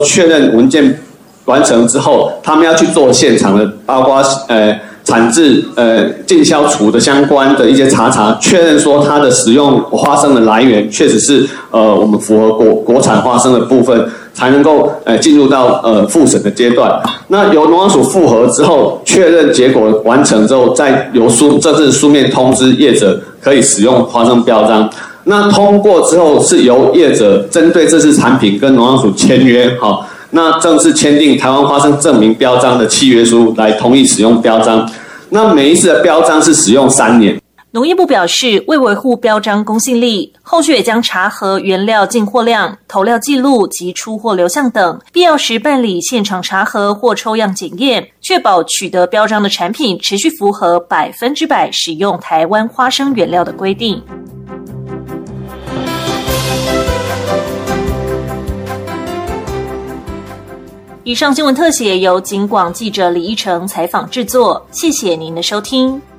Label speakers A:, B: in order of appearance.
A: 确认文件完成之后，他们要去做现场的，包括产制进销除的相关的一些查，确认说它的使用花生的来源确实是我们符合国产花生的部分，才能够进入到复审的阶段。那由农粮署复核之后，确认结果完成之后，再由正式书面通知业者可以使用花生标章。那通过之后，是由业者针对这次产品跟农粮署签约，那正式签订台湾花生证明标章的契约书，来同意使用标章。那每一次的标章是使用3年。
B: 农业部表示，为维护标章公信力，后续也将查核原料进货量、投料记录及出货流向等，必要时办理现场查核或抽样检验，确保取得标章的产品持续符合100%使用台湾花生原料的规定。以上新闻特写由警广记者李依成采访制作，谢谢您的收听。